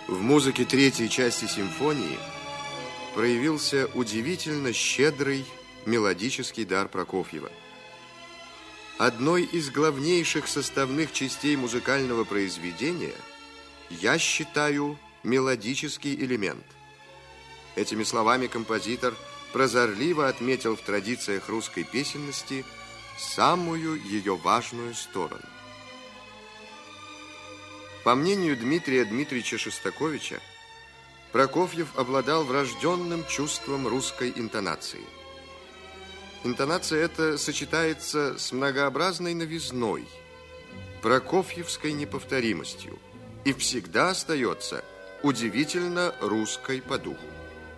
В музыке третьей части симфонии проявился удивительно щедрый мелодический дар Прокофьева. Одной из главнейших составных частей музыкального произведения я считаю мелодический элемент. Этими словами композитор прозорливо отметил в традициях русской песенности самую ее важную сторону. По мнению Дмитрия Дмитриевича Шостаковича, Прокофьев обладал врожденным чувством русской интонации. Интонация эта сочетается с многообразной новизной, прокофьевской неповторимостью и всегда остается удивительно русской по духу.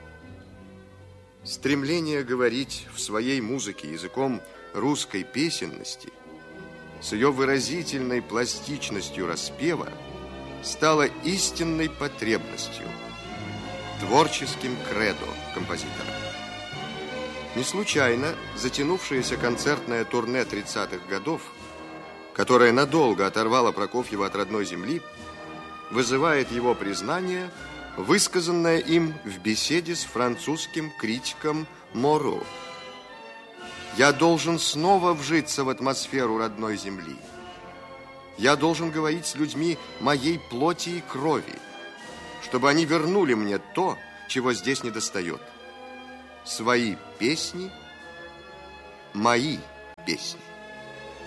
Стремление говорить в своей музыке языком русской песенности с ее выразительной пластичностью распева стало истинной потребностью, творческим кредо композитора. Не случайно затянувшееся концертное турне 30-х годов, которое надолго оторвало Прокофьева от родной земли, вызывает его признание, высказанное им в беседе с французским критиком Моро. «Я должен снова вжиться в атмосферу родной земли. Я должен говорить с людьми моей плоти и крови, чтобы они вернули мне то, чего здесь недостает. Свои песни, мои песни».